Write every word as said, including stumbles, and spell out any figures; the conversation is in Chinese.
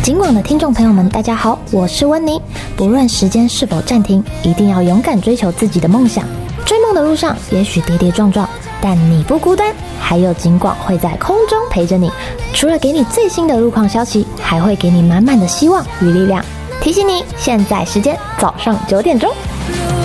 警广的听众朋友们，大家好，我是温妮。不论时间是否暂停，一定要勇敢追求自己的梦想。追梦的路上，也许跌跌撞撞，但你不孤单，还有警广会在空中陪着你。除了给你最新的路况消息，还会给你满满的希望与力量。提醒你，现在时间早上九点钟。